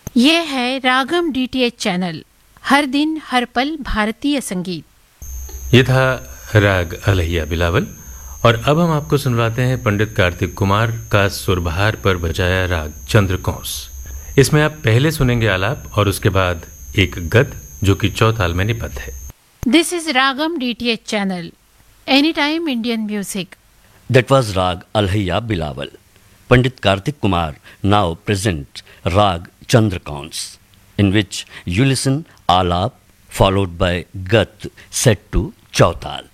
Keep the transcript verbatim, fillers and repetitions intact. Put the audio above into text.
ये है रागम DTH channel, हर दिन हर पल भारतीय संगीत। ये था राग अलैया बिलावल और अब हम आपको सुनवाते हैं पंडित कार्तिक कुमार का सुरबहार पर बजाया राग चंद्रकौंस। इसमें आप पहले सुनेंगे आलाप और उसके बाद एक गद जो कि चौताल में निपत है। This is ragam DTH channel, any time Indian music. That was Rag Alhaiya Bilawal. Pandit Kartik Kumar now present Rag Chandrakauns, in which you listen Alap followed by Gat set to Chautal.